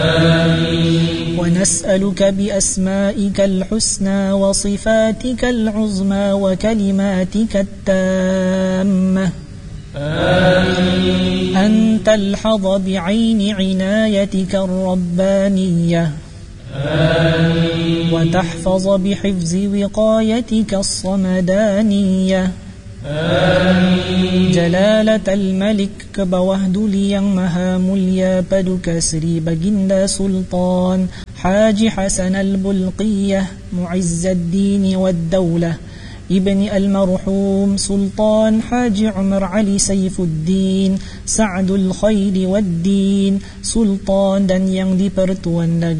ونسألك بأسمائك الحسنى وصفاتك العظمى وكلماتك التامة أن تلحظ بعين عنايتك الربانية وتحفظ بحفظ وقايتك الصمدانية جلالة الملك بوهد ليang maha mulia paduka Sri Baginda Sultan Haji Hasan al-Bulqiyah معز الدين والدولة ابن المرحوم سلطان حاج عمر علي سيف الدين سعد الخير والدين Sultan dan yang dipertuan